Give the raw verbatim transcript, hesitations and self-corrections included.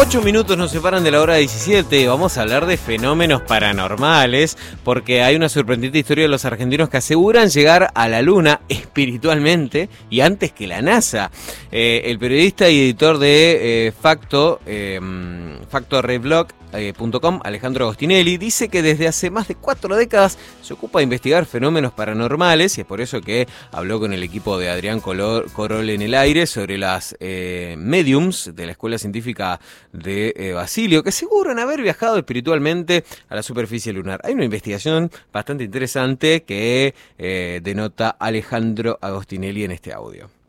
Ocho minutos nos separan de la hora diecisiete. Vamos a hablar de fenómenos paranormales, porque hay una sorprendente historia de los argentinos que aseguran llegar a la luna espiritualmente y antes que la NASA. Eh, el periodista y editor de eh, Facto, eh, facto reblog punto com, Alejandro Agostinelli, dice que desde hace más de cuatro décadas se ocupa de investigar fenómenos paranormales y es por eso que habló con el equipo de Adrián Corol en el aire sobre las eh, mediums de la Escuela Científica de eh, Basilio, que aseguran haber viajado espiritualmente a la superficie lunar. Hay una investigación bastante interesante que eh, denota Alejandro Agostinelli en este audio.